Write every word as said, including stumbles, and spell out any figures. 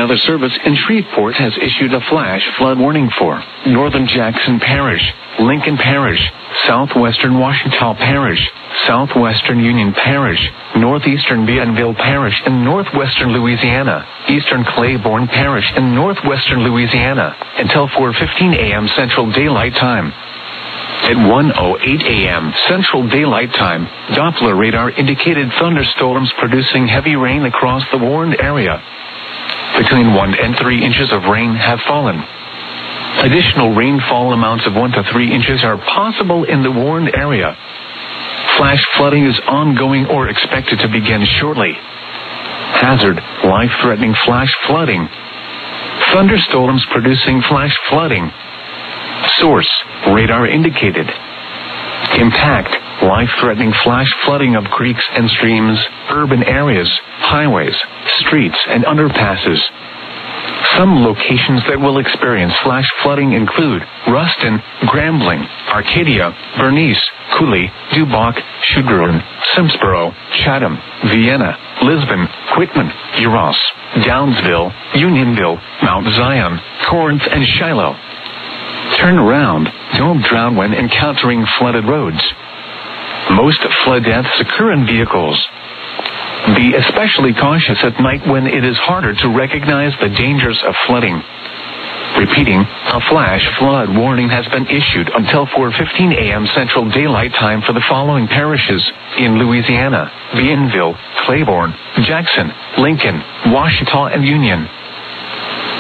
Weather Service in Shreveport has issued a flash flood warning for northern Jackson Parish, Lincoln Parish, southwestern Ouachita Parish, southwestern Union Parish, northeastern Bienville Parish in northwestern Louisiana, eastern Claiborne Parish in northwestern Louisiana, until four fifteen a.m. Central Daylight Time. At one oh eight a.m. Central Daylight Time, Doppler radar indicated thunderstorms producing heavy rain across the warned area. Between one and three inches of rain have fallen. Additional rainfall amounts of one to three inches are possible in the warned area. Flash flooding is ongoing or expected to begin shortly. Hazard: life-threatening flash flooding. Thunderstorms producing flash flooding. Source: radar indicated. Impact: life-threatening flash flooding of creeks and streams, urban areas, highways, streets, and underpasses. Some locations that will experience flash flooding include Ruston, Grambling, Arcadia, Bernice, Cooley, Duboc, Sugarland, Simsboro, Chatham, Vienna, Lisbon, Quitman, Uros, Downsville, Unionville, Mount Zion, Corinth, and Shiloh. Turn around. Don't drown when encountering flooded roads. Most flood deaths occur in vehicles. Be especially cautious at night when it is harder to recognize the dangers of flooding. Repeating, a flash flood warning has been issued until four fifteen a.m. Central Daylight Time for the following parishes in Louisiana: Bienville, Claiborne, Jackson, Lincoln, Ouachita, and Union.